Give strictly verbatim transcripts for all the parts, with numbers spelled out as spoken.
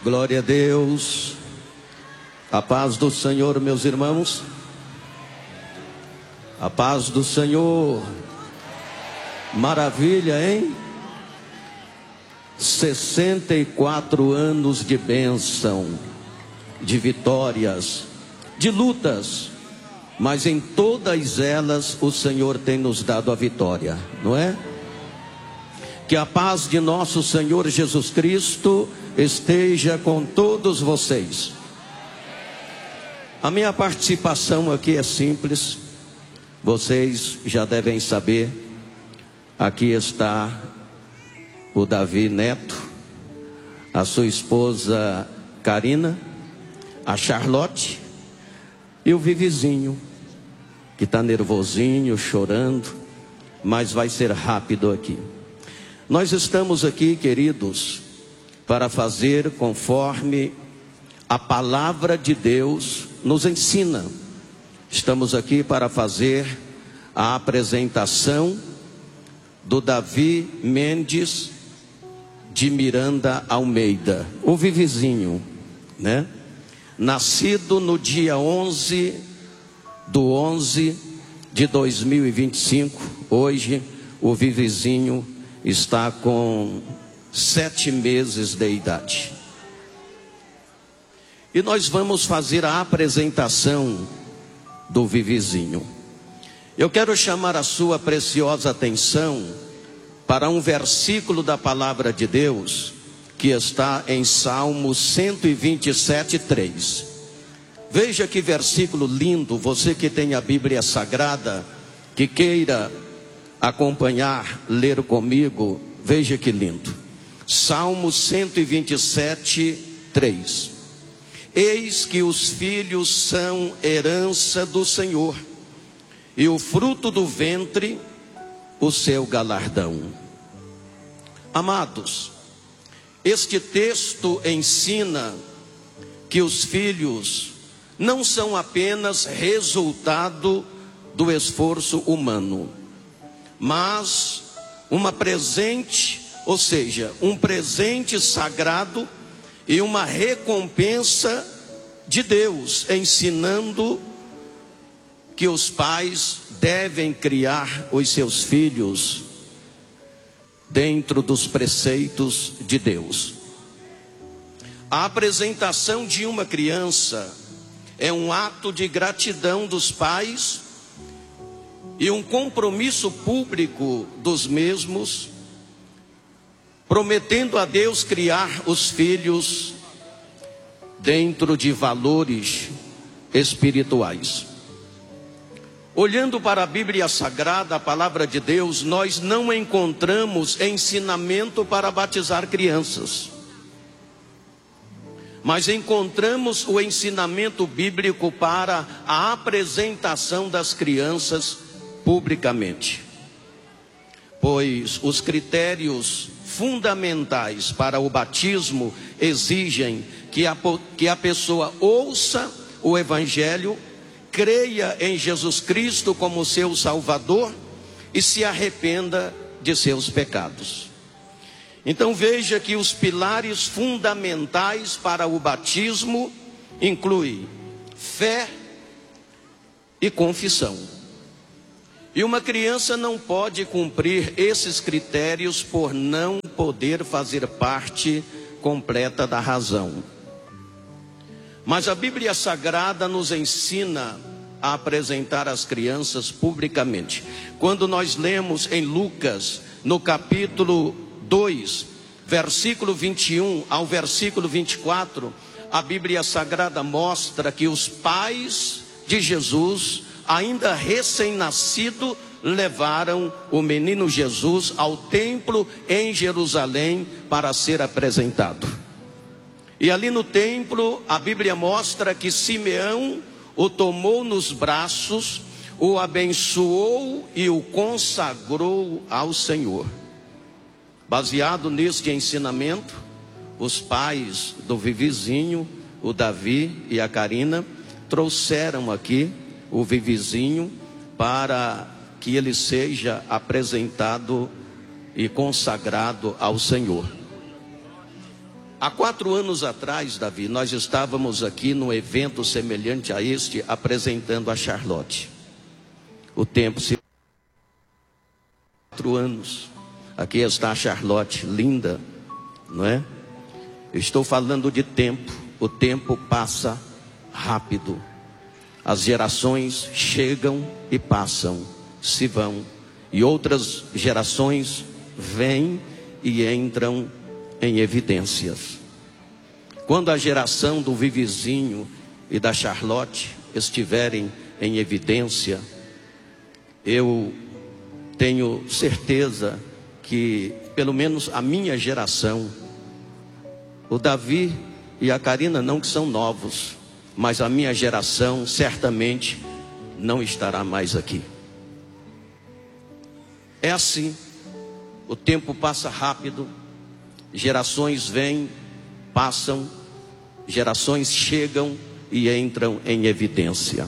Glória a Deus. A paz do Senhor, meus irmãos. A paz do Senhor. Maravilha, hein? sessenta e quatro anos de bênção, de vitórias, de lutas, mas em todas elas o Senhor tem nos dado a vitória, não é? Que a paz de nosso Senhor Jesus Cristo esteja com todos vocês. A minha participação aqui é simples, vocês já devem saber. Aqui está o Davi Neto, a sua esposa Karina, a Charlotte e o Vivizinho, que está nervosinho, chorando, mas vai ser rápido aqui. Nós estamos aqui, queridos, para fazer conforme a palavra de Deus nos ensina. Estamos aqui para fazer a apresentação do Davi Mendes de Miranda Almeida, o Vivizinho, né? Nascido no dia onze do onze de dois mil e vinte e cinco. Hoje o Vivizinho está com sete meses de idade. E nós vamos fazer a apresentação do Vivizinho. Eu quero chamar a sua preciosa atenção para um versículo da palavra de Deus que está em Salmo cento e vinte e sete, três. Veja que versículo lindo. Você que tem a Bíblia Sagrada, que queira acompanhar, ler comigo, veja que lindo. Salmo cento e vinte e sete, três. Eis que os filhos são herança do Senhor, e o fruto do ventre, o seu galardão. Amados, este texto ensina que os filhos não são apenas resultado do esforço humano, mas uma presente, ou seja, um presente sagrado e uma recompensa de Deus, ensinando que os pais devem criar os seus filhos dentro dos preceitos de Deus. A apresentação de uma criança é um ato de gratidão dos pais e um compromisso público dos mesmos, prometendo a Deus criar os filhos dentro de valores espirituais. Olhando para a Bíblia Sagrada, a palavra de Deus, nós não encontramos ensinamento para batizar crianças, mas encontramos o ensinamento bíblico para a apresentação das crianças publicamente. Pois os critérios fundamentais para o batismo exigem que a, que a pessoa ouça o Evangelho, creia em Jesus Cristo como seu Salvador e se arrependa de seus pecados. Então veja que os pilares fundamentais para o batismo incluem fé e confissão. E uma criança não pode cumprir esses critérios por não poder fazer parte completa da razão. Mas a Bíblia Sagrada nos ensina a apresentar as crianças publicamente. Quando nós lemos em Lucas, no capítulo dois, versículo vinte e um ao versículo vinte e quatro, a Bíblia Sagrada mostra que os pais de Jesus, ainda recém-nascido, levaram o menino Jesus ao templo em Jerusalém para ser apresentado. E ali no templo, a Bíblia mostra que Simeão o tomou nos braços, o abençoou e o consagrou ao Senhor. Baseado neste ensinamento, os pais do Vivizinho, o Davi e a Karina, trouxeram aqui o Vivizinho para que ele seja apresentado e consagrado ao Senhor. Há quatro anos atrás, Davi, nós estávamos aqui num evento semelhante a este, apresentando a Charlotte. O tempo se... Quatro anos. Aqui está a Charlotte, linda, não é? Eu estou falando de tempo. O tempo passa rápido. As gerações chegam e passam, se vão. E outras gerações vêm e entram em evidências. Quando a geração do Vivizinho e da Charlotte estiverem em evidência, eu tenho certeza que, pelo menos a minha geração, o Davi e a Karina não que são novos, mas a minha geração certamente não estará mais aqui. É assim, o tempo passa rápido, gerações vêm, passam, gerações chegam e entram em evidência.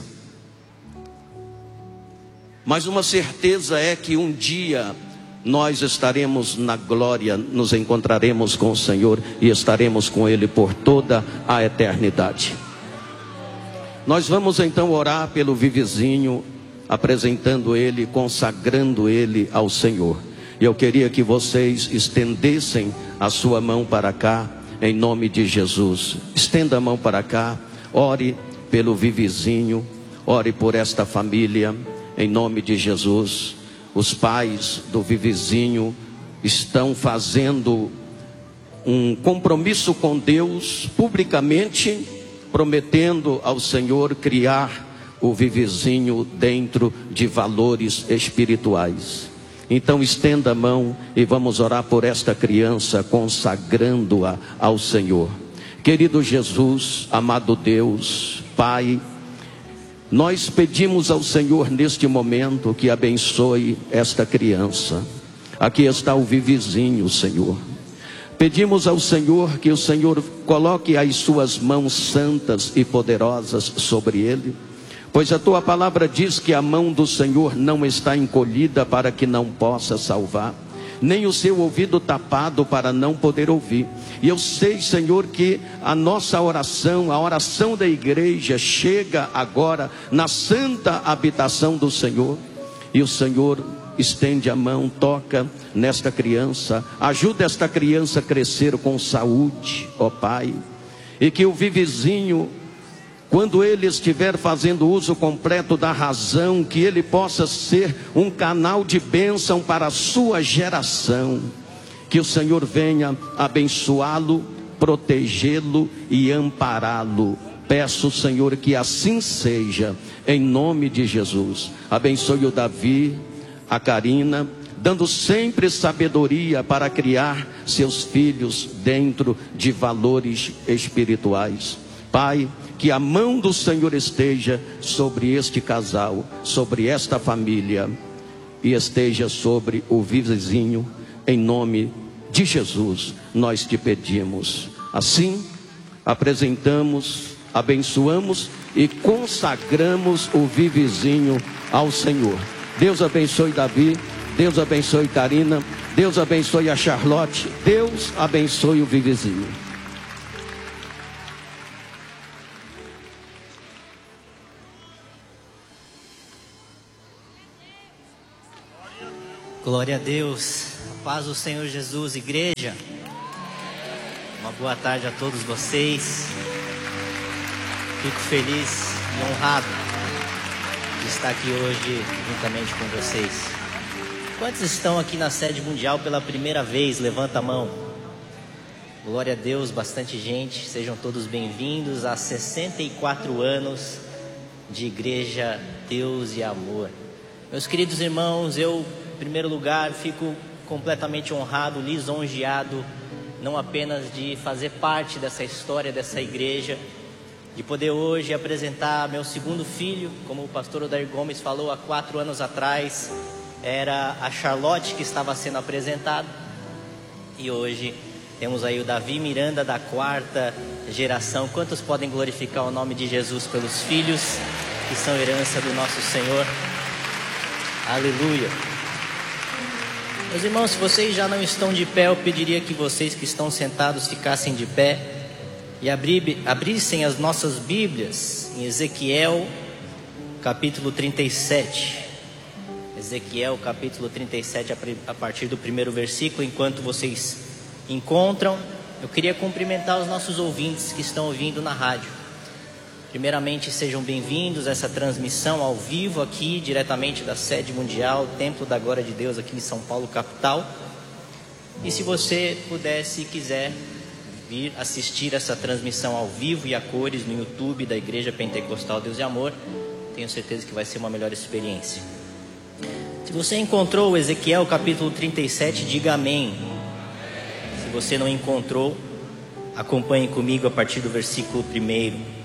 Mas uma certeza é que um dia nós estaremos na glória, nos encontraremos com o Senhor e estaremos com Ele por toda a eternidade. Nós vamos então orar pelo Vivizinho, apresentando ele, consagrando ele ao Senhor. E eu queria que vocês estendessem a sua mão para cá, em nome de Jesus. Estenda a mão para cá, ore pelo Vivizinho, ore por esta família, em nome de Jesus. Os pais do Vivizinho estão fazendo um compromisso com Deus, publicamente, prometendo ao Senhor criar o Vivizinho dentro de valores espirituais. Então estenda a mão e vamos orar por esta criança, consagrando-a ao Senhor. Querido Jesus, amado Deus, Pai, nós pedimos ao Senhor neste momento que abençoe esta criança. Aqui está o Vivizinho, Senhor. Pedimos ao Senhor que o Senhor coloque as suas mãos santas e poderosas sobre ele, pois a tua palavra diz que a mão do Senhor não está encolhida para que não possa salvar, nem o seu ouvido tapado para não poder ouvir. E eu sei, Senhor, que a nossa oração, a oração da igreja chega agora na santa habitação do Senhor, e o Senhor estende a mão, toca nesta criança, ajuda esta criança a crescer com saúde, ó Pai, e que o Vivizinho, quando ele estiver fazendo uso completo da razão, que ele possa ser um canal de bênção para a sua geração, que o Senhor venha abençoá-lo, protegê-lo e ampará-lo. Peço, Senhor, que assim seja, em nome de Jesus. Abençoe o Davi, a Karina, dando sempre sabedoria para criar seus filhos dentro de valores espirituais. Pai, que a mão do Senhor esteja sobre este casal, sobre esta família, e esteja sobre o Vivizinho, em nome de Jesus, nós te pedimos. Assim, apresentamos, abençoamos e consagramos o Vivizinho ao Senhor. Deus abençoe Davi, Deus abençoe Karina, Deus abençoe a Charlotte, Deus abençoe o Vivizinho. Glória a Deus, a paz do Senhor Jesus, igreja. Uma boa tarde a todos vocês. Fico feliz e honrado de estar aqui hoje juntamente com vocês. Quantos estão aqui na sede mundial pela primeira vez? Levanta a mão. Glória a Deus, bastante gente. Sejam todos bem-vindos a sessenta e quatro anos de Igreja Deus e Amor. Meus queridos irmãos, eu, em primeiro lugar, fico completamente honrado, lisonjeado, não apenas de fazer parte dessa história, dessa igreja, de poder hoje apresentar meu segundo filho. Como o pastor Odair Gomes falou, há quatro anos atrás era a Charlotte que estava sendo apresentada, e hoje temos aí o Davi Miranda, da quarta geração. Quantos podem glorificar o nome de Jesus pelos filhos que são herança do nosso Senhor? Aleluia. Meus irmãos, se vocês já não estão de pé, eu pediria que vocês que estão sentados ficassem de pé e abri, abrissem as nossas Bíblias em Ezequiel, capítulo trinta e sete. Ezequiel, capítulo trinta e sete, a partir do primeiro versículo. Enquanto vocês encontram, eu queria cumprimentar os nossos ouvintes que estão ouvindo na rádio. Primeiramente, sejam bem-vindos a essa transmissão ao vivo aqui, diretamente da sede mundial, Templo da Glória de Deus, aqui em São Paulo, capital. E se você pudesse e quiser vir assistir essa transmissão ao vivo e a cores no YouTube da Igreja Pentecostal Deus de Amor, tenho certeza que vai ser uma melhor experiência. Se você encontrou o Ezequiel capítulo trinta e sete, diga amém. Se você não encontrou, acompanhe comigo a partir do versículo primeiro.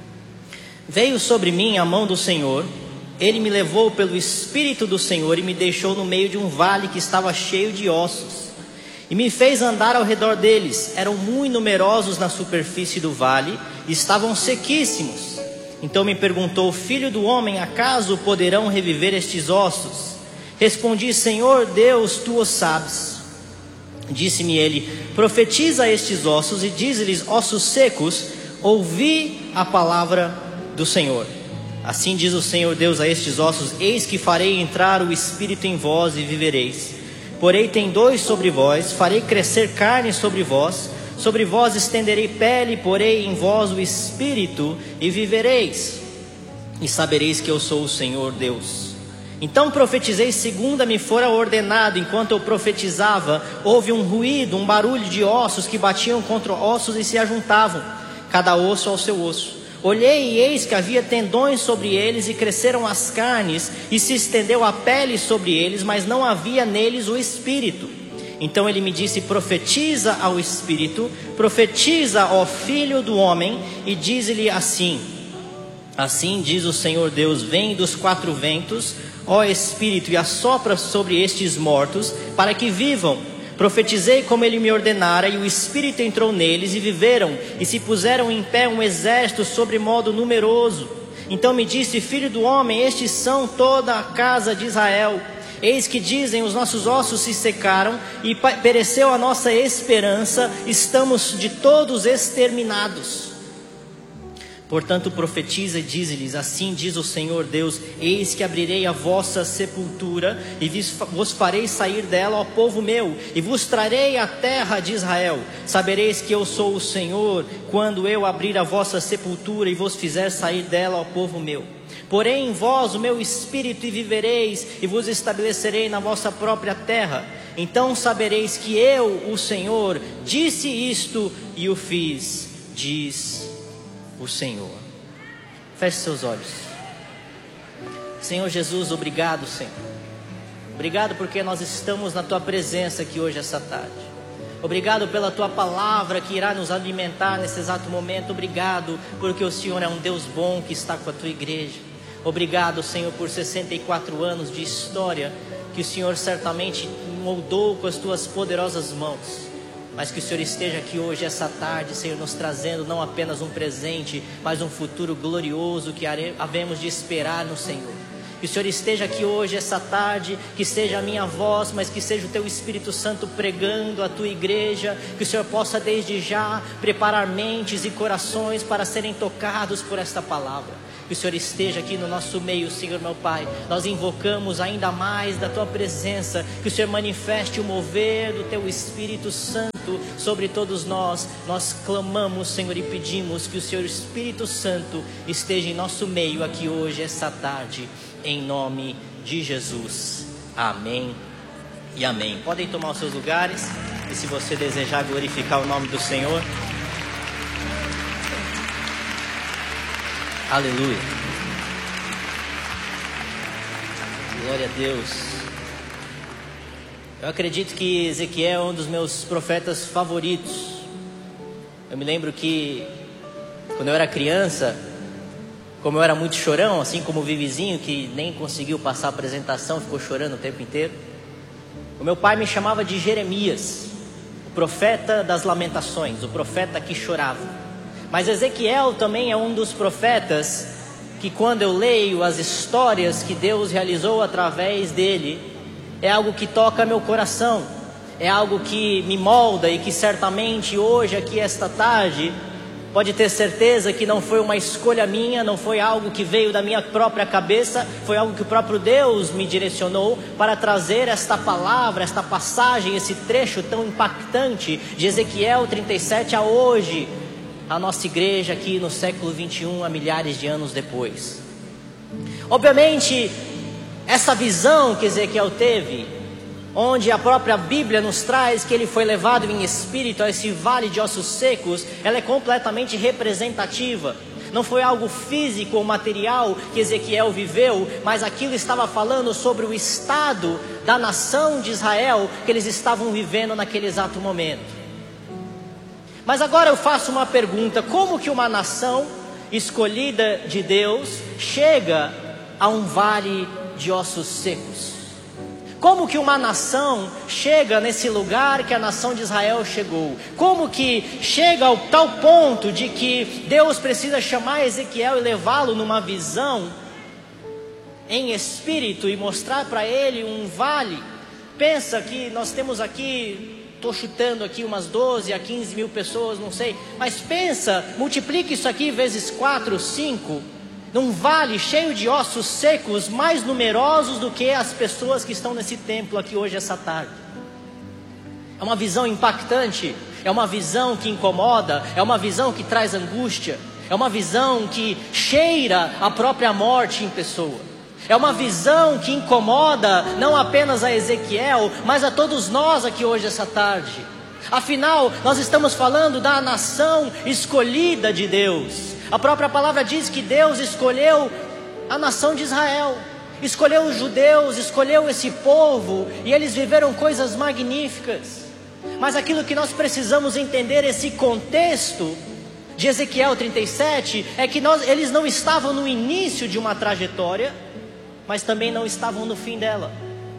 Veio sobre mim a mão do Senhor, Ele me levou pelo Espírito do Senhor e me deixou no meio de um vale que estava cheio de ossos, e me fez andar ao redor deles. Eram muito numerosos na superfície do vale, e estavam sequíssimos. Então me perguntou: filho do homem, acaso poderão reviver estes ossos? Respondi: Senhor Deus, tu o sabes. Disse-me ele: profetiza a estes ossos e diz-lhes: ossos secos, ouvi a palavra do Senhor. Assim diz o Senhor Deus a estes ossos: eis que farei entrar o Espírito em vós e vivereis. Porei tendões sobre vós, farei crescer carne sobre vós, sobre vós estenderei pele, porei em vós o Espírito e vivereis, e sabereis que eu sou o Senhor Deus. Então profetizei segundo me fora ordenado. Enquanto eu profetizava, houve um ruído, um barulho de ossos que batiam contra ossos e se ajuntavam, cada osso ao seu osso. Olhei e eis que havia tendões sobre eles, e cresceram as carnes, e se estendeu a pele sobre eles, mas não havia neles o Espírito. Então ele me disse: profetiza ao Espírito, profetiza ao Filho do Homem, e diz-lhe assim: assim diz o Senhor Deus, vem dos quatro ventos, ó Espírito, e assopra sobre estes mortos, para que vivam. Profetizei como ele me ordenara, e o Espírito entrou neles, e viveram, e se puseram em pé um exército sobre modo numeroso. Então me disse: filho do homem, estes são toda a casa de Israel. Eis que dizem: os nossos ossos se secaram, e pereceu a nossa esperança, estamos de todos exterminados. Portanto profetiza e diz-lhes: assim diz o Senhor Deus, eis que abrirei a vossa sepultura, e vos farei sair dela, ó povo meu, e vos trarei a terra de Israel. Sabereis que eu sou o Senhor, quando eu abrir a vossa sepultura, e vos fizer sair dela, ó povo meu. Porei em vós o meu espírito, e vivereis, e vos estabelecerei na vossa própria terra. Então sabereis que eu, o Senhor, disse isto e o fiz, diz o Senhor. Feche seus olhos. Senhor Jesus, obrigado, Senhor. Obrigado porque nós estamos na Tua presença aqui hoje, essa tarde. Obrigado pela Tua palavra que irá nos alimentar nesse exato momento. Obrigado porque o Senhor é um Deus bom que está com a Tua igreja. Obrigado, Senhor, por sessenta e quatro anos de história que o Senhor certamente moldou com as Tuas poderosas mãos. Mas que o Senhor esteja aqui hoje, essa tarde, Senhor, nos trazendo não apenas um presente, mas um futuro glorioso que havemos de esperar no Senhor. Que o Senhor esteja aqui hoje, essa tarde, que seja a minha voz, mas que seja o Teu Espírito Santo pregando a Tua igreja. Que o Senhor possa desde já preparar mentes e corações para serem tocados por esta palavra. Que o Senhor esteja aqui no nosso meio, Senhor meu Pai. Nós invocamos ainda mais da Tua presença. Que o Senhor manifeste o mover do Teu Espírito Santo sobre todos nós. Nós clamamos, Senhor, e pedimos que o Senhor Espírito Santo esteja em nosso meio aqui hoje, essa tarde, em nome de Jesus. Amém e amém. Podem tomar os seus lugares, e se você desejar glorificar o nome do Senhor, aleluia, glória a Deus. Eu acredito que Ezequiel é um dos meus profetas favoritos. Eu me lembro que quando eu era criança, como eu era muito chorão, assim como o Vivizinho, que nem conseguiu passar a apresentação, ficou chorando o tempo inteiro, o meu pai me chamava de Jeremias, o profeta das lamentações, o profeta que chorava. Mas Ezequiel também é um dos profetas que, quando eu leio as histórias que Deus realizou através dele, é algo que toca meu coração, é algo que me molda e que certamente hoje, aqui esta tarde, pode ter certeza que não foi uma escolha minha, não foi algo que veio da minha própria cabeça, foi algo que o próprio Deus me direcionou para trazer esta palavra, esta passagem, esse trecho tão impactante de Ezequiel trinta e sete a hoje, a nossa igreja aqui no século vinte e um, há milhares de anos depois. Obviamente, essa visão que Ezequiel teve, onde a própria Bíblia nos traz que ele foi levado em espírito a esse vale de ossos secos, ela é completamente representativa. Não foi algo físico ou material que Ezequiel viveu, mas aquilo estava falando sobre o estado da nação de Israel que eles estavam vivendo naquele exato momento. Mas agora eu faço uma pergunta: como que uma nação escolhida de Deus chega a um vale de ossos secos? Como que uma nação chega nesse lugar que a nação de Israel chegou? Como que chega ao tal ponto de que Deus precisa chamar Ezequiel e levá-lo numa visão em espírito e mostrar para ele um vale? Pensa que nós temos aqui, estou chutando aqui umas doze a quinze mil pessoas, não sei, mas pensa, multiplique isso aqui vezes quatro, cinco... num vale cheio de ossos secos, mais numerosos do que as pessoas que estão nesse templo aqui hoje, essa tarde. É uma visão impactante, é uma visão que incomoda, é uma visão que traz angústia, é uma visão que cheira a própria morte em pessoa. É uma visão que incomoda não apenas a Ezequiel, mas a todos nós aqui hoje, essa tarde. Afinal, nós estamos falando da nação escolhida de Deus. A própria palavra diz que Deus escolheu a nação de Israel, escolheu os judeus, escolheu esse povo, e eles viveram coisas magníficas. Mas aquilo que nós precisamos entender, esse contexto de Ezequiel trinta e sete, é que nós, eles não estavam no início de uma trajetória, mas também não estavam no fim dela.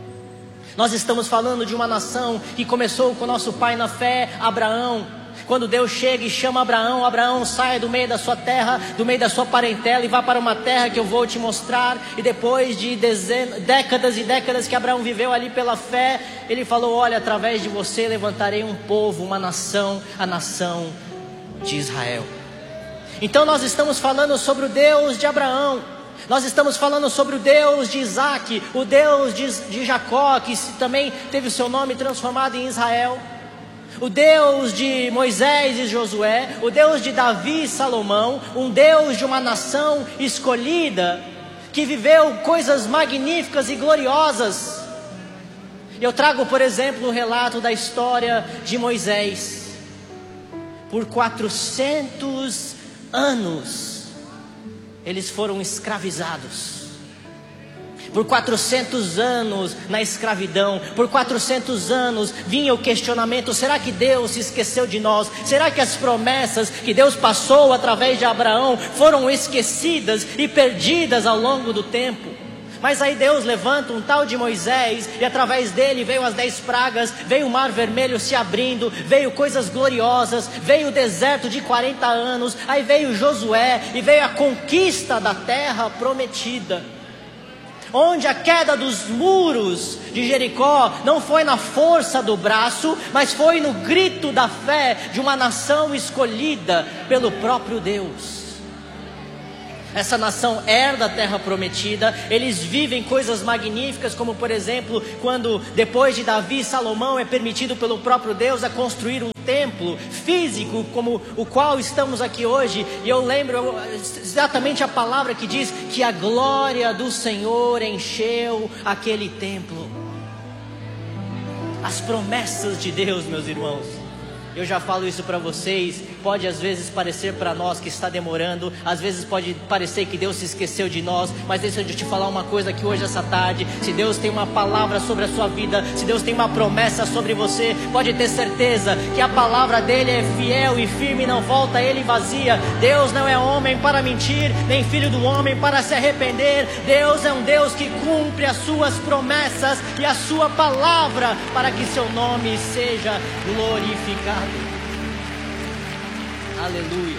Nós estamos falando de uma nação que começou com nosso pai na fé, Abraão. Quando Deus chega e chama Abraão, Abraão, saia do meio da sua terra, do meio da sua parentela, e vá para uma terra que eu vou te mostrar. E depois de dezenas, décadas e décadas que Abraão viveu ali pela fé, ele falou: olha, através de você levantarei um povo, uma nação, a nação de Israel. Então nós estamos falando sobre o Deus de Abraão, nós estamos falando sobre o Deus de Isaac, o Deus de, de Jacó, que também teve o seu nome transformado em Israel, o Deus de Moisés e Josué, o Deus de Davi e Salomão, um Deus de uma nação escolhida, que viveu coisas magníficas e gloriosas. Eu trago, por exemplo, o relato da história de Moisés. Por quatrocentos anos, eles foram escravizados. Por quatrocentos anos na escravidão, por quatrocentos anos vinha o questionamento: será que Deus se esqueceu de nós? Será que as promessas que Deus passou através de Abraão foram esquecidas e perdidas ao longo do tempo? Mas aí Deus levanta um tal de Moisés, e através dele veio as dez pragas, veio o mar vermelho se abrindo, veio coisas gloriosas, veio o deserto de quarenta anos, aí veio Josué, e veio a conquista da terra prometida, onde a queda dos muros de Jericó não foi na força do braço, mas foi no grito da fé de uma nação escolhida pelo próprio Deus. Essa nação herda a terra prometida, eles vivem coisas magníficas, como por exemplo, quando depois de Davi e Salomão é permitido pelo próprio Deus a construir um templo físico, como o qual estamos aqui hoje. E eu lembro exatamente a palavra que diz que a glória do Senhor encheu aquele templo. As promessas de Deus, meus irmãos, eu já falo isso para vocês, pode às vezes parecer para nós que está demorando, às vezes pode parecer que Deus se esqueceu de nós, mas deixa eu te falar uma coisa aqui hoje, essa tarde: se Deus tem uma palavra sobre a sua vida, se Deus tem uma promessa sobre você, pode ter certeza que a palavra dele é fiel e firme, não volta a ele vazia. Deus não é homem para mentir, nem filho do homem para se arrepender. Deus é um Deus que cumpre as suas promessas e a sua palavra, para que seu nome seja glorificado. Aleluia.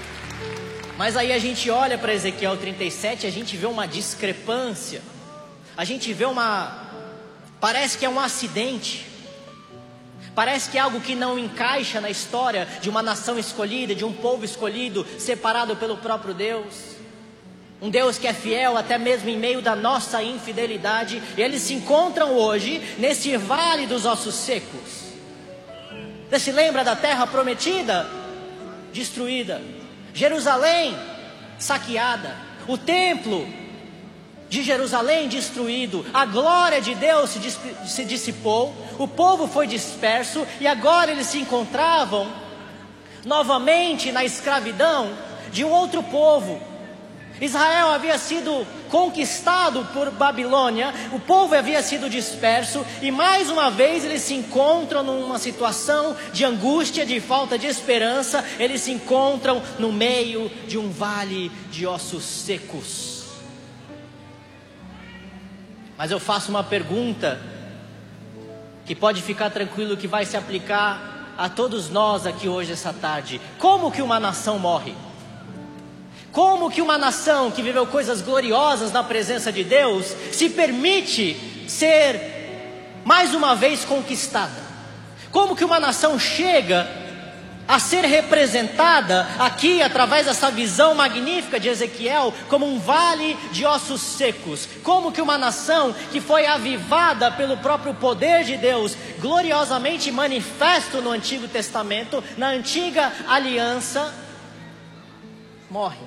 Mas aí a gente olha para Ezequiel trinta e sete, a gente vê uma discrepância, a gente vê uma, parece que é um acidente, parece que é algo que não encaixa na história de uma nação escolhida, de um povo escolhido, separado pelo próprio Deus. Um Deus que é fiel até mesmo em meio da nossa infidelidade. E eles se encontram hoje nesse vale dos ossos secos. Você se lembra da terra prometida? Destruída. Jerusalém saqueada. O templo de Jerusalém destruído. A glória de Deus se, dis- se dissipou. O povo foi disperso. E agora eles se encontravam novamente na escravidão de um outro povo. Israel havia sido conquistado por Babilônia, o povo havia sido disperso, e mais uma vez eles se encontram numa situação de angústia, de falta de esperança. Eles se encontram no meio de um vale de ossos secos. Mas eu faço uma pergunta, que pode ficar tranquilo que vai se aplicar a todos nós aqui hoje, essa tarde. Como que uma nação morre? Como que uma nação que viveu coisas gloriosas na presença de Deus se permite ser mais uma vez conquistada? Como que uma nação chega a ser representada aqui através dessa visão magnífica de Ezequiel como um vale de ossos secos? Como que uma nação que foi avivada pelo próprio poder de Deus, gloriosamente manifesto no Antigo Testamento, na antiga aliança, morre?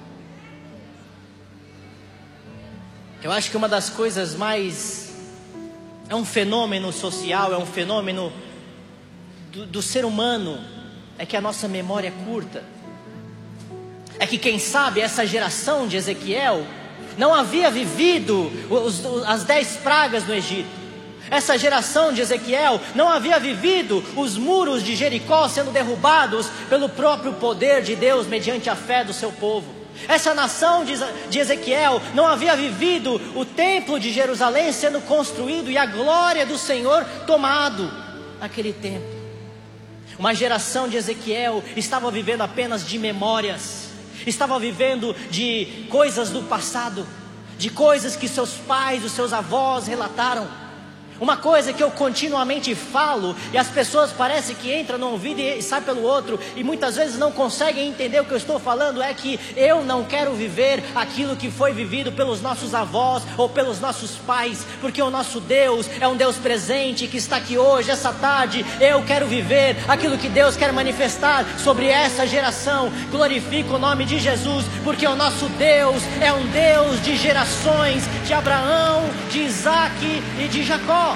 Eu acho que uma das coisas mais, é um fenômeno social, é um fenômeno do, do ser humano, é que a nossa memória é curta. É que quem sabe essa geração de Ezequiel não havia vivido os, as dez pragas no Egito. Essa geração de Ezequiel não havia vivido os muros de Jericó sendo derrubados pelo próprio poder de Deus mediante a fé do seu povo. Essa nação de Ezequiel não havia vivido o templo de Jerusalém sendo construído e a glória do Senhor tomado naquele templo. Uma geração de Ezequiel estava vivendo apenas de memórias, estava vivendo de coisas do passado, de coisas que seus pais, os seus avós relataram. Uma coisa que eu continuamente falo, e as pessoas parecem que entram no ouvido e saem pelo outro, e muitas vezes não conseguem entender o que eu estou falando, é que eu não quero viver aquilo que foi vivido pelos nossos avós ou pelos nossos pais, porque o nosso Deus é um Deus presente que está aqui hoje, essa tarde. Eu quero viver aquilo que Deus quer manifestar sobre essa geração. Glorifico o nome de Jesus, porque o nosso Deus é um Deus de gerações, de Abraão, de Isaac e de Jacó.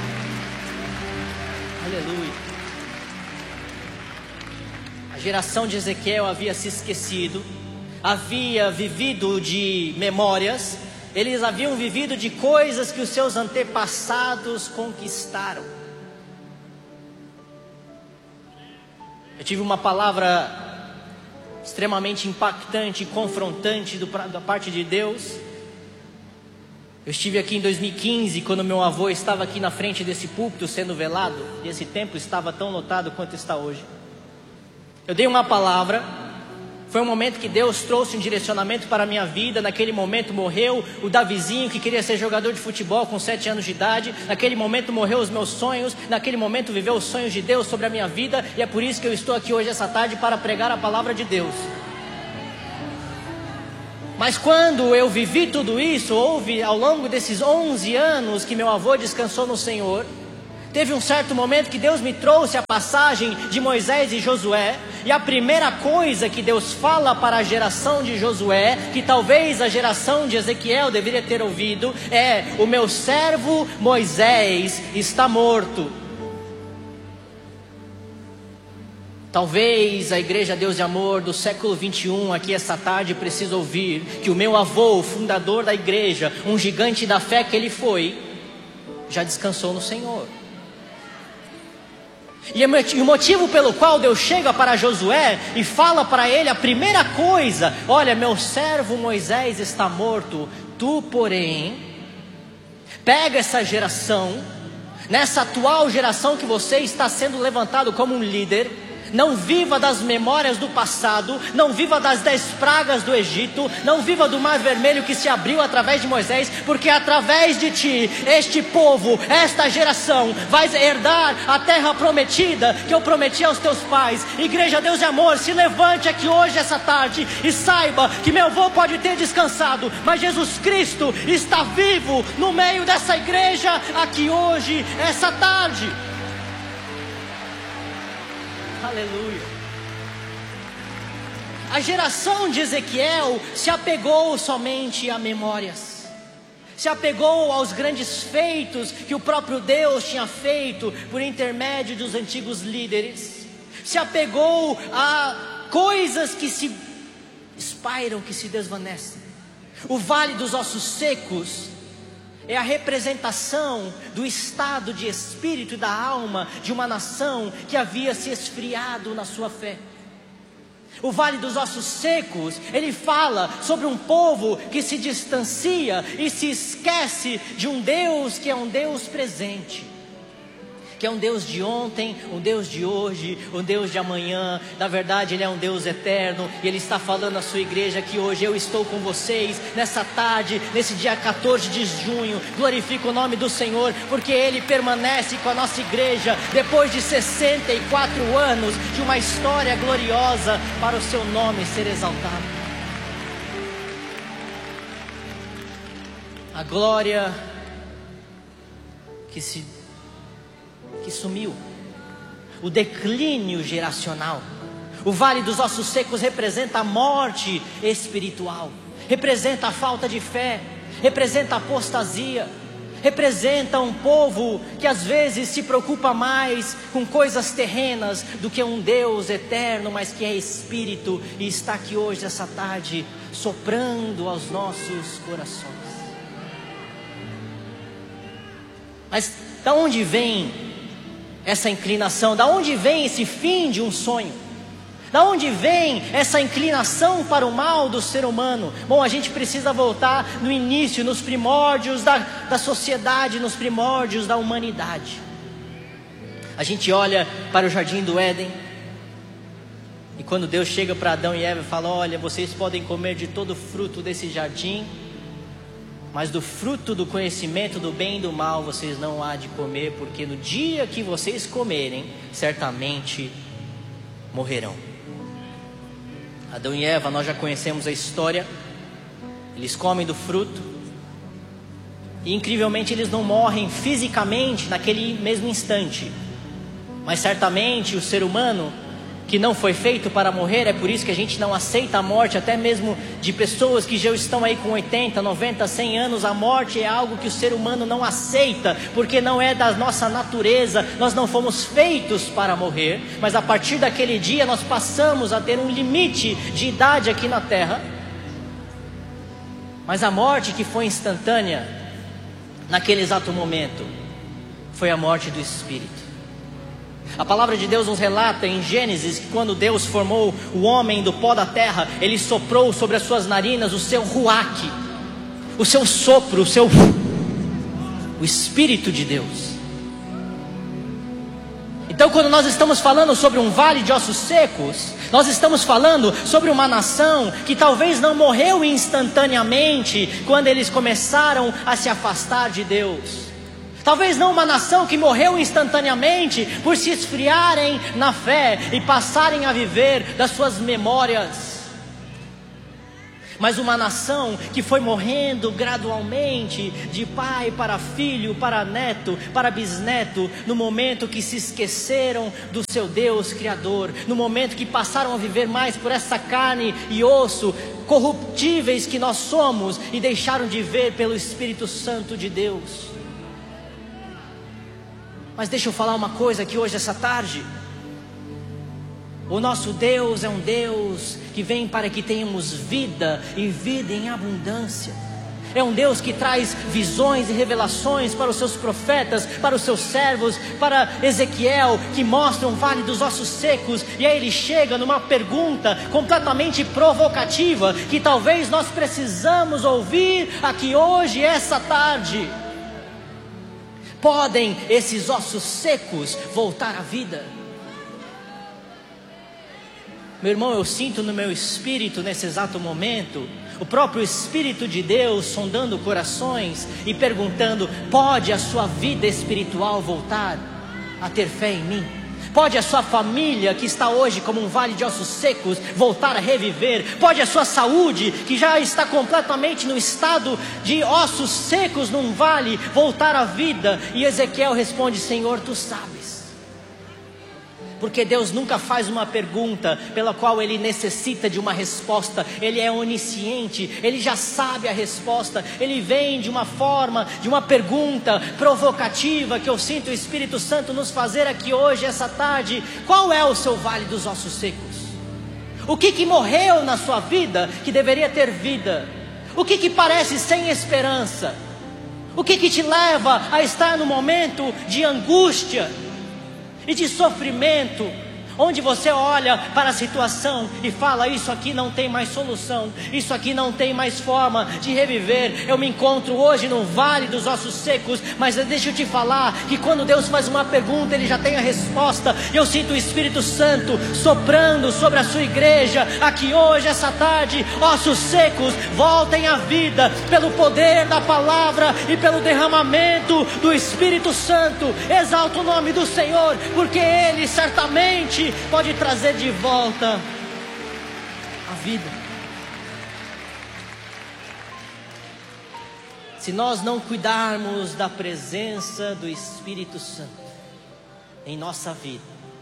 Aleluia. A geração de Ezequiel havia se esquecido, havia vivido de memórias, eles haviam vivido de coisas que os seus antepassados conquistaram. Eu tive uma palavra extremamente impactante e confrontante do, da parte de Deus. Eu estive aqui em dois mil e quinze, quando meu avô estava aqui na frente desse púlpito sendo velado, e esse templo estava tão lotado quanto está hoje. Eu dei uma palavra, foi um momento que Deus trouxe um direcionamento para a minha vida. Naquele momento morreu o Davizinho, que queria ser jogador de futebol com sete anos de idade. Naquele momento morreu os meus sonhos, naquele momento viveu os sonhos de Deus sobre a minha vida, e é por isso que eu estou aqui hoje essa tarde para pregar a palavra de Deus. Mas quando eu vivi tudo isso, houve ao longo desses onze anos que meu avô descansou no Senhor, teve um certo momento que Deus me trouxe a passagem de Moisés e Josué, e a primeira coisa que Deus fala para a geração de Josué, que talvez a geração de Ezequiel deveria ter ouvido, é: o meu servo Moisés está morto. Talvez a Igreja Deus de Amor do século vinte e um aqui essa tarde precisa ouvir que o meu avô, o fundador da igreja, um gigante da fé que ele foi, já descansou no Senhor. E o motivo pelo qual Deus chega para Josué e fala para ele a primeira coisa: olha, meu servo Moisés está morto, tu porém, pega essa geração, nessa atual geração que você está sendo levantado como um líder, Não viva das memórias do passado, não viva das dez pragas do Egito, não viva do mar vermelho que se abriu através de Moisés, porque através de ti, este povo, esta geração, vai herdar a terra prometida, que eu prometi aos teus pais. Igreja Deus de amor, se levante aqui hoje, essa tarde, e saiba que meu avô pode ter descansado, mas Jesus Cristo está vivo no meio dessa igreja, aqui hoje, essa tarde. Aleluia. A geração de Ezequiel se apegou somente a memórias, se apegou aos grandes feitos que o próprio Deus tinha feito por intermédio dos antigos líderes, se apegou a coisas que se espairam, que se desvanecem. O vale dos ossos secos é a representação do estado de espírito e da alma de uma nação que havia se esfriado na sua fé. O vale dos ossos secos, ele fala sobre um povo que se distancia e se esquece de um Deus que é um Deus presente, que é um Deus de ontem, um Deus de hoje, um Deus de amanhã. Na verdade Ele é um Deus eterno, e Ele está falando à sua igreja que hoje eu estou com vocês, nessa tarde, nesse dia quatorze de junho, glorifico o nome do Senhor, porque Ele permanece com a nossa igreja, depois de sessenta e quatro anos, de uma história gloriosa, para o seu nome ser exaltado. A glória que se que sumiu, o declínio geracional. O vale dos ossos secos representa a morte espiritual, representa a falta de fé, representa a apostasia, representa um povo que às vezes se preocupa mais com coisas terrenas do que um Deus eterno, mas que é espírito, e está aqui hoje, essa tarde, soprando aos nossos corações. Mas da onde vem essa inclinação? Da onde vem esse fim de um sonho? Da onde vem essa inclinação para o mal do ser humano? Bom, a gente precisa voltar no início, nos primórdios da, da sociedade, nos primórdios da humanidade. A gente olha para o jardim do Éden, e quando Deus chega para Adão e Eva e fala: olha, vocês podem comer de todo o fruto desse jardim, mas do fruto do conhecimento do bem e do mal vocês não há de comer, porque no dia que vocês comerem, certamente morrerão. Adão e Eva, nós já conhecemos a história. Eles comem do fruto, e incrivelmente eles não morrem fisicamente naquele mesmo instante, mas certamente o ser humano, que não foi feito para morrer, é por isso que a gente não aceita a morte, até mesmo de pessoas que já estão aí com oitenta, noventa, cem anos. A morte é algo que o ser humano não aceita, porque não é da nossa natureza, nós não fomos feitos para morrer, mas a partir daquele dia nós passamos a ter um limite de idade aqui na terra. Mas a morte que foi instantânea, naquele exato momento, foi a morte do espírito. A palavra de Deus nos relata em Gênesis que quando Deus formou o homem do pó da terra, Ele soprou sobre as suas narinas o seu ruach, o seu sopro, o seu o Espírito de Deus. Então, quando nós estamos falando sobre um vale de ossos secos, nós estamos falando sobre uma nação que talvez não morreu instantaneamente quando eles começaram a se afastar de Deus. Talvez não uma nação que morreu instantaneamente por se esfriarem na fé e passarem a viver das suas memórias, mas uma nação que foi morrendo gradualmente, de pai para filho, para neto, para bisneto, no momento que se esqueceram do seu Deus Criador, no momento que passaram a viver mais por essa carne e osso, corruptíveis que nós somos, e deixaram de ver pelo Espírito Santo de Deus. Mas deixa eu falar uma coisa aqui hoje, essa tarde. O nosso Deus é um Deus que vem para que tenhamos vida, e vida em abundância. É um Deus que traz visões e revelações para os seus profetas, para os seus servos, para Ezequiel, que mostra um vale dos ossos secos. E aí ele chega numa pergunta completamente provocativa, que talvez nós precisamos ouvir aqui hoje, essa tarde. Podem esses ossos secos voltar à vida? Meu irmão, eu sinto no meu espírito, nesse exato momento, o próprio Espírito de Deus sondando corações e perguntando: pode a sua vida espiritual voltar a ter fé em mim? Pode a sua família, que está hoje como um vale de ossos secos, voltar a reviver? Pode a sua saúde, que já está completamente no estado de ossos secos num vale, voltar à vida? E Ezequiel responde: Senhor, tu sabes. Porque Deus nunca faz uma pergunta pela qual Ele necessita de uma resposta. Ele é onisciente, Ele já sabe a resposta. Ele vem de uma forma, de uma pergunta provocativa, que eu sinto o Espírito Santo nos fazer aqui hoje, essa tarde. Qual é o seu vale dos ossos secos? O que que morreu na sua vida que deveria ter vida? O que que parece sem esperança? O que que te leva a estar no momento de angústia e de sofrimento, onde você olha para a situação e fala: isso aqui não tem mais solução, isso aqui não tem mais forma de reviver? Eu me encontro hoje no vale dos ossos secos, mas deixa eu te falar que quando Deus faz uma pergunta, Ele já tem a resposta. Eu sinto o Espírito Santo soprando sobre a sua igreja aqui hoje, essa tarde. Ossos secos, voltem à vida pelo poder da palavra e pelo derramamento do Espírito Santo. Exalta o nome do Senhor, porque Ele certamente pode trazer de volta a vida. Se nós não cuidarmos da presença do Espírito Santo em nossa vida,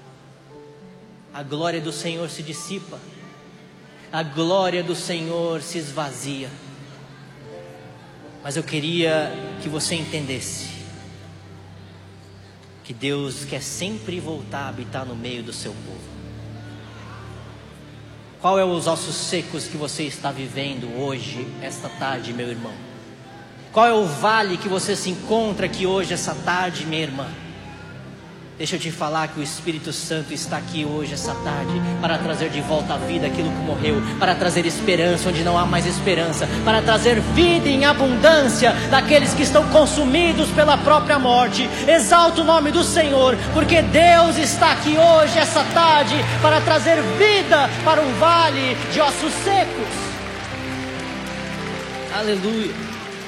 a glória do Senhor se dissipa, a glória do Senhor se esvazia. Mas eu queria que você entendesse que Deus quer sempre voltar a habitar no meio do seu povo. Qual é os ossos secos que você está vivendo hoje, esta tarde, meu irmão? Qual é o vale que você se encontra aqui hoje, essa tarde, minha irmã? Deixa eu te falar que o Espírito Santo está aqui hoje, essa tarde, para trazer de volta à vida aquilo que morreu, para trazer esperança onde não há mais esperança, para trazer vida em abundância daqueles que estão consumidos pela própria morte. Exalta o nome do Senhor, porque Deus está aqui hoje, essa tarde, para trazer vida para um vale de ossos secos. Aleluia.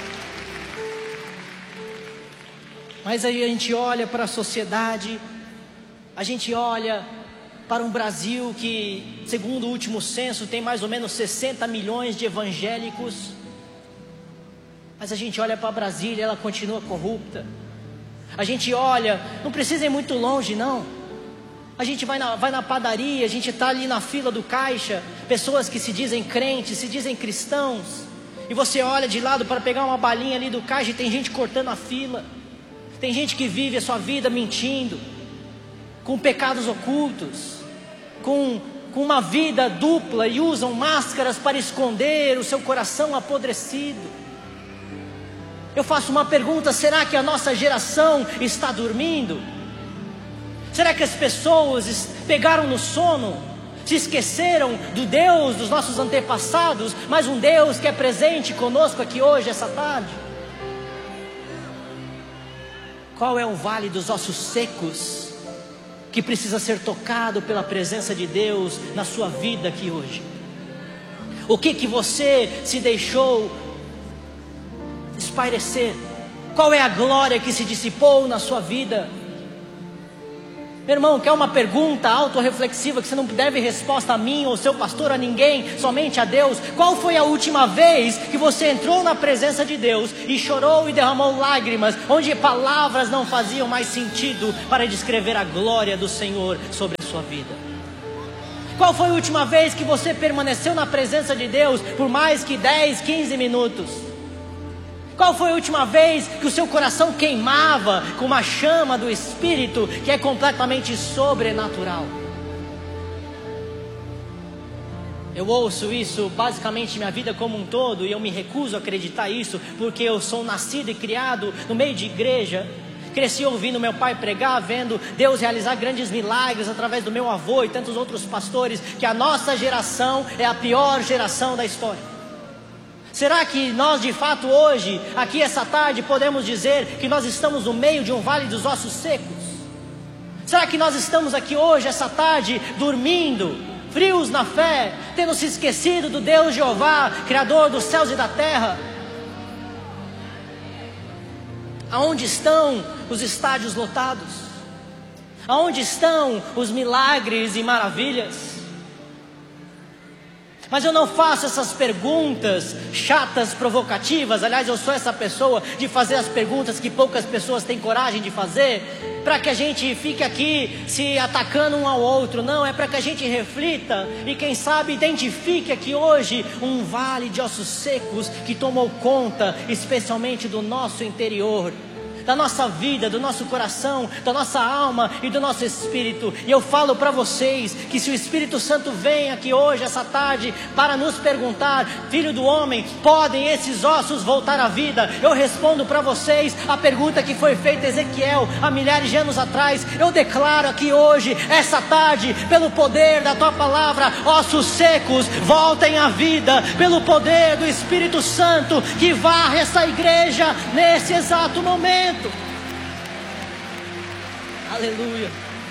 Mas aí a gente olha para a sociedade, a gente olha para um Brasil que, segundo o último censo, tem mais ou menos sessenta milhões de evangélicos. Mas a gente olha para Brasília, ela continua corrupta. A gente olha, não precisa ir muito longe não. A gente vai na, vai na padaria, a gente está ali na fila do caixa, pessoas que se dizem crentes, se dizem cristãos. E você olha de lado para pegar uma balinha ali do caixa e tem gente cortando a fila. Tem gente que vive a sua vida mentindo, com pecados ocultos, com, com uma vida dupla, e usam máscaras para esconder o seu coração apodrecido. Eu faço uma pergunta: será que a nossa geração está dormindo? Será que as pessoas pegaram no sono, se esqueceram do Deus dos nossos antepassados, mas um Deus que é presente conosco aqui hoje, essa tarde? Qual é o vale dos ossos secos que precisa ser tocado pela presença de Deus na sua vida aqui hoje? O que que você se deixou espairecer? Qual é a glória que se dissipou na sua vida? Meu irmão, quer uma pergunta autorreflexiva que você não deve resposta a mim ou ao seu pastor, a ninguém, somente a Deus? Qual foi a última vez que você entrou na presença de Deus e chorou e derramou lágrimas, onde palavras não faziam mais sentido para descrever a glória do Senhor sobre a sua vida? Qual foi a última vez que você permaneceu na presença de Deus por mais que dez, quinze minutos? Qual foi a última vez que o seu coração queimava com uma chama do Espírito que é completamente sobrenatural? Eu ouço isso basicamente minha vida como um todo, e eu me recuso a acreditar isso, porque eu sou nascido e criado no meio de igreja. Cresci ouvindo meu pai pregar, vendo Deus realizar grandes milagres através do meu avô e tantos outros pastores, que a nossa geração é a pior geração da história. Será que nós de fato hoje, aqui essa tarde, podemos dizer que nós estamos no meio de um vale dos ossos secos? Será que nós estamos aqui hoje, essa tarde, dormindo, frios na fé, tendo se esquecido do Deus Jeová, Criador dos céus e da terra? Aonde estão os estádios lotados? Aonde estão os milagres e maravilhas? Mas eu não faço essas perguntas chatas, provocativas. Aliás, eu sou essa pessoa de fazer as perguntas que poucas pessoas têm coragem de fazer, para que a gente fique aqui se atacando um ao outro. Não, é para que a gente reflita e quem sabe identifique aqui hoje um vale de ossos secos que tomou conta, especialmente do nosso interior, da nossa vida, do nosso coração, da nossa alma e do nosso espírito. E eu falo para vocês que se o Espírito Santo vem aqui hoje, essa tarde, para nos perguntar: filho do homem, podem esses ossos voltar à vida? Eu respondo para vocês a pergunta que foi feita a Ezequiel há milhares de anos atrás. Eu declaro aqui hoje, essa tarde, pelo poder da tua palavra, ossos secos voltem à vida, pelo poder do Espírito Santo que varre essa igreja nesse exato momento. Aleluia.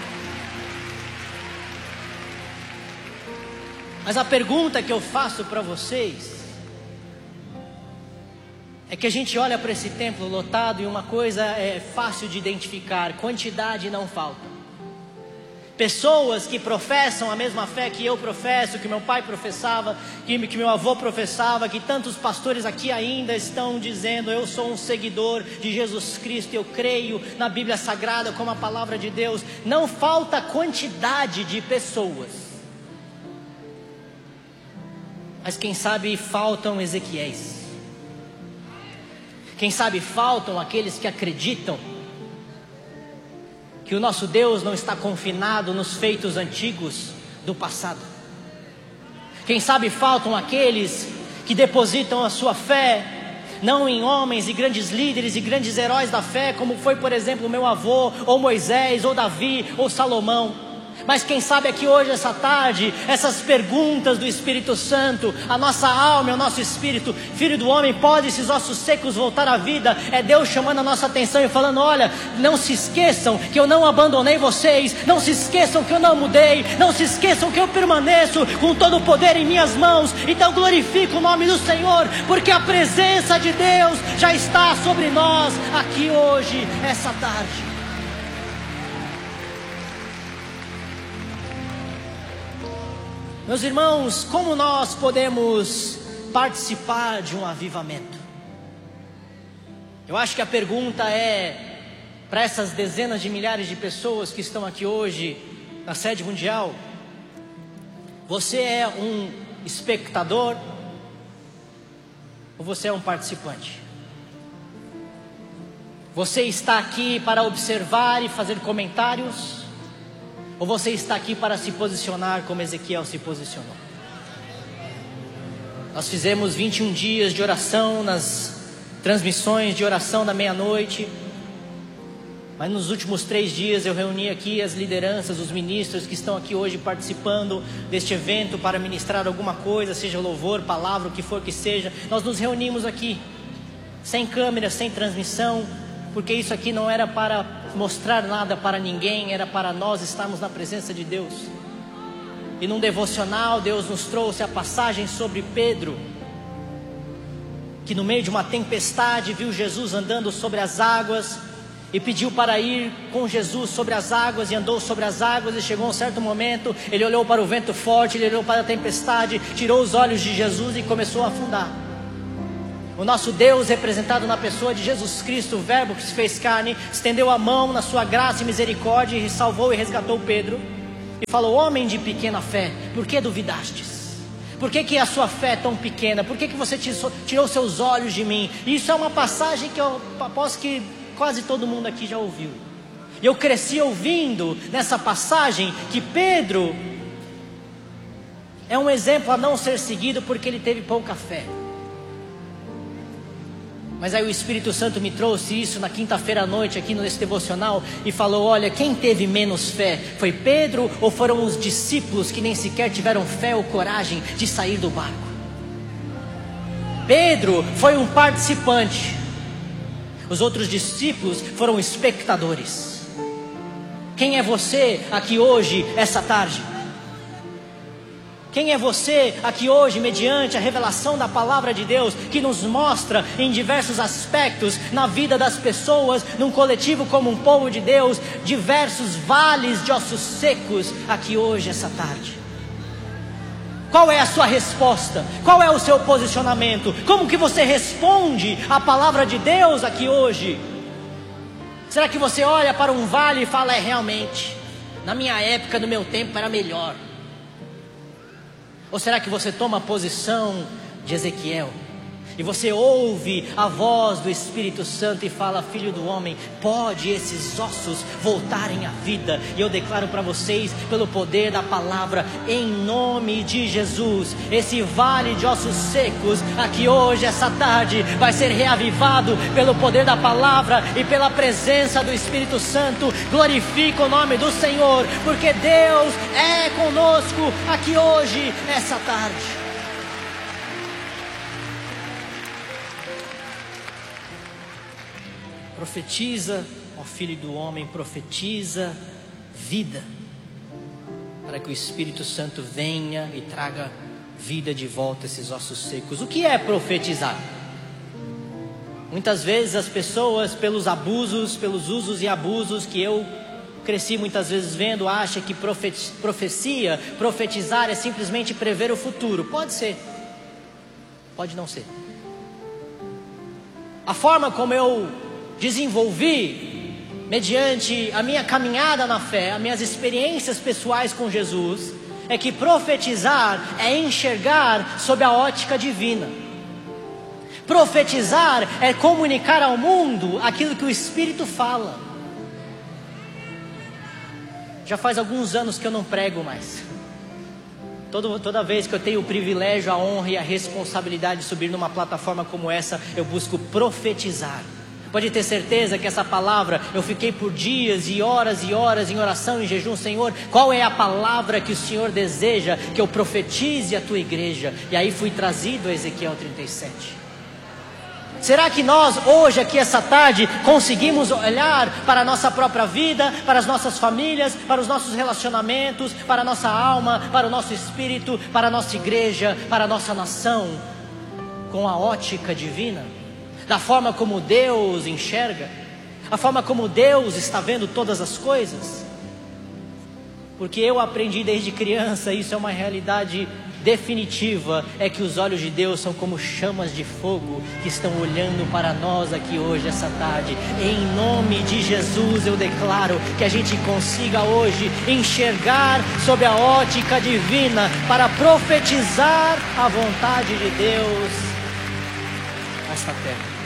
Mas a pergunta que eu faço para vocês é que a gente olha para esse templo lotado e uma coisa é fácil de identificar: quantidade não falta. Pessoas que professam a mesma fé que eu professo, que meu pai professava, que, que meu avô professava, que tantos pastores aqui ainda estão dizendo: eu sou um seguidor de Jesus Cristo, eu creio na Bíblia Sagrada como a palavra de Deus. Não falta quantidade de pessoas, mas quem sabe faltam Ezequiéis, quem sabe faltam aqueles que acreditam que o nosso Deus não está confinado nos feitos antigos do passado. Quem sabe faltam aqueles que depositam a sua fé não em homens e grandes líderes e grandes heróis da fé, como foi, por exemplo, meu avô, ou Moisés, ou Davi, ou Salomão. Mas quem sabe aqui hoje, essa tarde, essas perguntas do Espírito Santo, a nossa alma e o nosso espírito: filho do homem, pode esses ossos secos voltar à vida? É Deus chamando a nossa atenção e falando: olha, não se esqueçam que eu não abandonei vocês, não se esqueçam que eu não mudei, não se esqueçam que eu permaneço com todo o poder em minhas mãos. Então glorifica o nome do Senhor, porque a presença de Deus já está sobre nós aqui hoje, essa tarde. Meus irmãos, como nós podemos participar de um avivamento? Eu acho que a pergunta é, para essas dezenas de milhares de pessoas que estão aqui hoje na sede mundial: você é um espectador ou você é um participante? Você está aqui para observar e fazer comentários, ou você está aqui para se posicionar como Ezequiel se posicionou? Nós fizemos vinte e um dias de oração nas transmissões de oração da meia-noite, mas nos últimos três dias eu reuni aqui as lideranças, os ministros que estão aqui hoje participando deste evento para ministrar alguma coisa, seja louvor, palavra, o que for que seja. Nós nos reunimos aqui, sem câmera, sem transmissão, porque isso aqui não era para mostrar nada para ninguém, era para nós estarmos na presença de Deus. E num devocional Deus nos trouxe a passagem sobre Pedro, que no meio de uma tempestade viu Jesus andando sobre as águas e pediu para ir com Jesus sobre as águas, e andou sobre as águas. E chegou um certo momento, ele olhou para o vento forte, ele olhou para a tempestade, tirou os olhos de Jesus e começou a afundar. O nosso Deus, representado na pessoa de Jesus Cristo, o verbo que se fez carne, estendeu a mão na sua graça e misericórdia e salvou e resgatou Pedro, e falou: homem de pequena fé, por que duvidastes? Por que que a sua fé é tão pequena? Por que que você tirou seus olhos de mim? Isso é uma passagem que eu aposto que quase todo mundo aqui já ouviu. Eu cresci ouvindo nessa passagem que Pedro é um exemplo a não ser seguido porque ele teve pouca fé. Mas aí o Espírito Santo me trouxe isso na quinta-feira à noite aqui nesse devocional e falou: olha, quem teve menos fé, foi Pedro ou foram os discípulos que nem sequer tiveram fé ou coragem de sair do barco? Pedro foi um participante, os outros discípulos foram espectadores. Quem é você aqui hoje, essa tarde? Quem é você aqui hoje, mediante a revelação da palavra de Deus, que nos mostra em diversos aspectos, na vida das pessoas, num coletivo como um povo de Deus, diversos vales de ossos secos, aqui hoje, essa tarde? Qual é a sua resposta? Qual é o seu posicionamento? Como que você responde à palavra de Deus aqui hoje? Será que você olha para um vale e fala, é realmente, na minha época, no meu tempo era melhor? Ou será que você toma a posição de Ezequiel? E você ouve a voz do Espírito Santo e fala, filho do homem, pode esses ossos voltarem à vida? E eu declaro para vocês, pelo poder da palavra, em nome de Jesus, esse vale de ossos secos, aqui hoje, essa tarde, vai ser reavivado pelo poder da palavra e pela presença do Espírito Santo. Glorifica o nome do Senhor, porque Deus é conosco aqui hoje, essa tarde. Profetiza, ó filho do homem, profetiza vida, para que o Espírito Santo venha e traga vida de volta a esses ossos secos. O que é profetizar? Muitas vezes as pessoas, pelos abusos, pelos usos e abusos que eu cresci muitas vezes vendo, acham que profecia, profecia, profetizar é simplesmente prever o futuro. Pode ser, pode não ser. A forma como eu desenvolvi, mediante a minha caminhada na fé, as minhas experiências pessoais com Jesus, é que profetizar é enxergar sob a ótica divina. Profetizar é comunicar ao mundo aquilo que o Espírito fala. Já faz alguns anos que eu não prego mais. Todo, toda vez que eu tenho o privilégio, a honra e a responsabilidade de subir numa plataforma como essa, eu busco profetizar. Pode ter certeza que essa palavra, eu fiquei por dias e horas e horas em oração, em jejum. Senhor, qual é a palavra que o Senhor deseja que eu profetize à tua igreja? E aí fui trazido a Ezequiel trinta e sete. Será que nós hoje aqui essa tarde conseguimos olhar para a nossa própria vida, para as nossas famílias, para os nossos relacionamentos, para a nossa alma, para o nosso espírito, para a nossa igreja, para a nossa nação, com a ótica divina? Da forma como Deus enxerga, a forma como Deus está vendo todas as coisas? Porque eu aprendi desde criança, isso é uma realidade definitiva, é que os olhos de Deus são como chamas de fogo que estão olhando para nós aqui hoje, essa tarde. Em nome de Jesus eu declaro que a gente consiga hoje enxergar sob a ótica divina para profetizar a vontade de Deus nesta terra.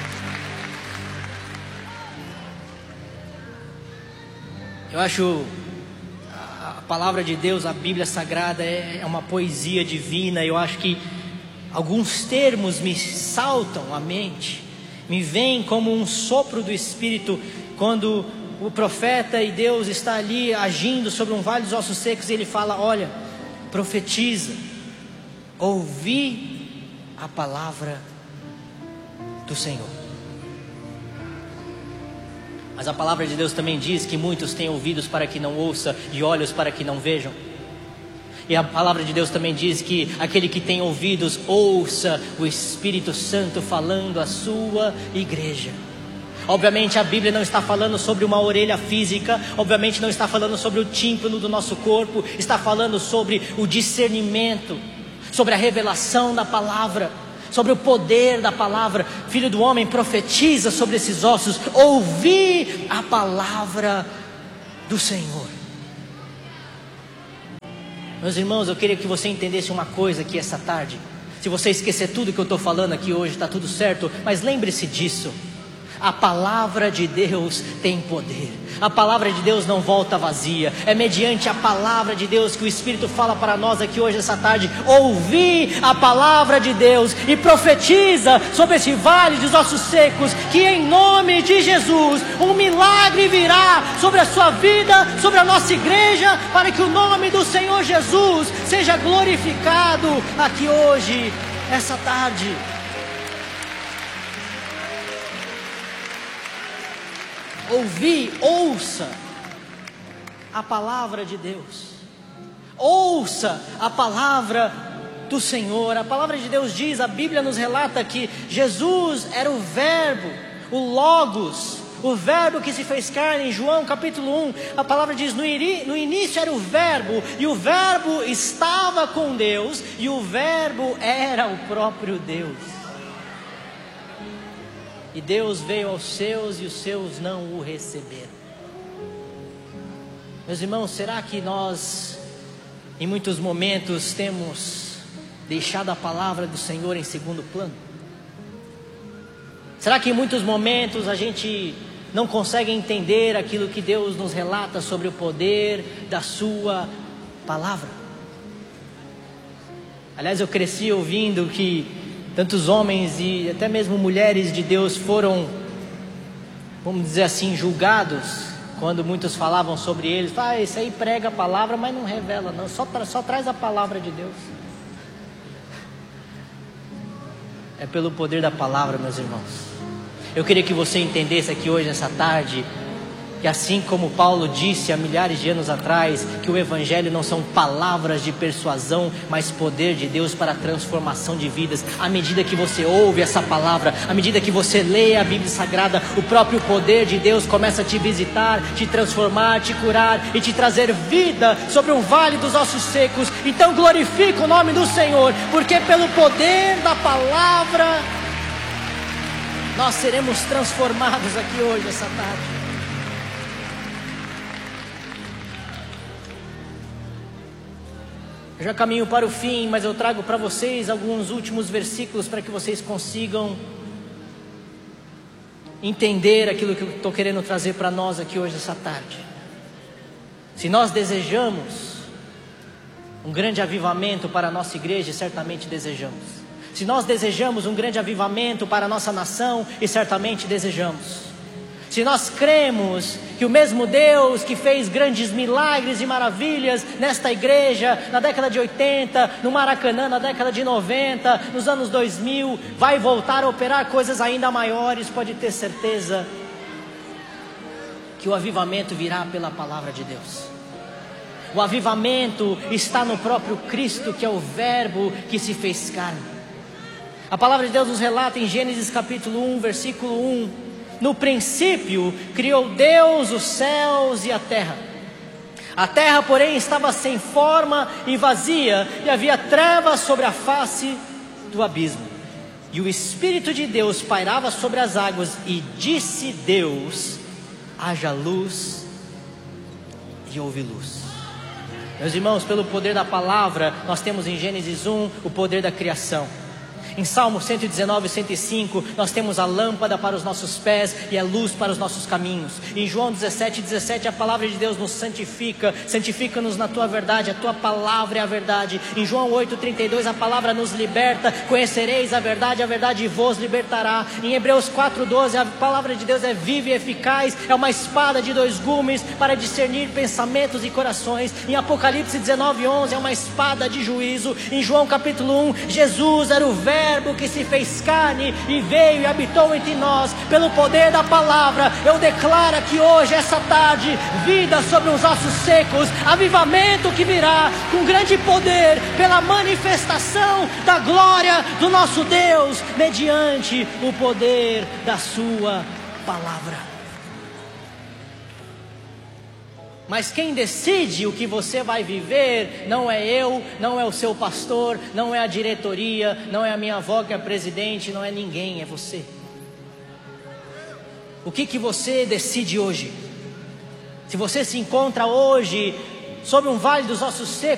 Eu acho a palavra de Deus, a Bíblia Sagrada é uma poesia divina. Eu acho que alguns termos me saltam à mente, me vêm como um sopro do Espírito, quando o profeta e Deus está ali agindo sobre um vale dos ossos secos, e ele fala, olha, profetiza, ouvi a palavra do Senhor. Mas a palavra de Deus também diz que muitos têm ouvidos para que não ouçam e olhos para que não vejam. E a palavra de Deus também diz que aquele que tem ouvidos ouça o Espírito Santo falando à sua igreja. Obviamente a Bíblia não está falando sobre uma orelha física, obviamente não está falando sobre o tímpano do nosso corpo, está falando sobre o discernimento, sobre a revelação da palavra, sobre o poder da palavra. Filho do homem, profetiza sobre esses ossos, ouvi a palavra do Senhor. Meus irmãos, eu queria que você entendesse uma coisa aqui essa tarde. Se você esquecer tudo que eu estou falando aqui hoje, está tudo certo, mas lembre-se disso. A palavra de Deus tem poder. A palavra de Deus não volta vazia. É mediante a palavra de Deus que o Espírito fala para nós aqui hoje, essa tarde. Ouvi a palavra de Deus e profetiza sobre esse vale dos ossos secos, que em nome de Jesus um milagre virá sobre a sua vida, sobre a nossa igreja, para que o nome do Senhor Jesus seja glorificado aqui hoje, essa tarde. Ouvi, ouça a palavra de Deus. Ouça a palavra do Senhor. A palavra de Deus diz, a Bíblia nos relata que Jesus era o verbo, o Logos, o verbo que se fez carne. Em João capítulo um, a palavra diz, no, iri, no início era o verbo, e o verbo estava com Deus, e o verbo era o próprio Deus. E Deus veio aos seus, e os seus não o receberam. Meus irmãos, será que nós, em muitos momentos, temos deixado a palavra do Senhor em segundo plano? Será que em muitos momentos a gente não consegue entender aquilo que Deus nos relata sobre o poder da sua palavra? Aliás, eu cresci ouvindo que tantos homens e até mesmo mulheres de Deus foram, vamos dizer assim, julgados, quando muitos falavam sobre eles. Ah, esse aí prega a palavra, mas não revela não, só, tra- só traz a palavra de Deus. É pelo poder da palavra, meus irmãos. Eu queria que você entendesse aqui hoje, nessa tarde, que assim como Paulo disse há milhares de anos atrás, que o Evangelho não são palavras de persuasão, mas poder de Deus para a transformação de vidas. À medida que você ouve essa palavra, à medida que você lê a Bíblia Sagrada, o próprio poder de Deus começa a te visitar, te transformar, te curar e te trazer vida sobre um vale dos ossos secos. Então glorifica o nome do Senhor, porque pelo poder da palavra nós seremos transformados aqui hoje, essa tarde. Eu já caminho para o fim, mas eu trago para vocês alguns últimos versículos para que vocês consigam entender aquilo que eu estou querendo trazer para nós aqui hoje, essa tarde. Se nós desejamos um grande avivamento para a nossa igreja, e certamente desejamos. Se nós desejamos um grande avivamento para a nossa nação, e certamente desejamos. Se nós cremos que o mesmo Deus que fez grandes milagres e maravilhas nesta igreja, na década de oitenta, no Maracanã, na década de noventa, nos anos dois mil, vai voltar a operar coisas ainda maiores, pode ter certeza que o avivamento virá pela palavra de Deus. O avivamento está no próprio Cristo, que é o verbo que se fez carne. A palavra de Deus nos relata em Gênesis capítulo um, versículo um, no princípio criou Deus os céus e a terra. A terra, porém, estava sem forma e vazia, e havia trevas sobre a face do abismo. E o Espírito de Deus pairava sobre as águas, e disse Deus: haja luz, e houve luz. Meus irmãos, pelo poder da palavra, nós temos em Gênesis um o poder da criação. Em Salmo cento e dezenove, cento e cinco, nós temos a lâmpada para os nossos pés e a luz para os nossos caminhos. Em João dezessete, dezessete, a palavra de Deus nos santifica, santifica-nos na tua verdade, a tua palavra é a verdade. Em João oito, trinta e dois, a palavra nos liberta, conhecereis a verdade, a verdade vos libertará. Em Hebreus quatro, doze, a palavra de Deus é viva e eficaz, é uma espada de dois gumes para discernir pensamentos e corações. Em Apocalipse dezenove, onze, é uma espada de juízo. Em João capítulo um, Jesus era o verbo que se fez carne e veio e habitou entre nós. Pelo poder da palavra, eu declaro aqui hoje, essa tarde, vida sobre os ossos secos, avivamento que virá com grande poder, pela manifestação da glória do nosso Deus, mediante o poder da sua palavra. Mas quem decide o que você vai viver não é eu, não é o seu pastor, não é a diretoria, não é a minha avó que é presidente, não é ninguém, é você. O que que você decide hoje? Se você se encontra hoje sobre um vale dos ossos secos,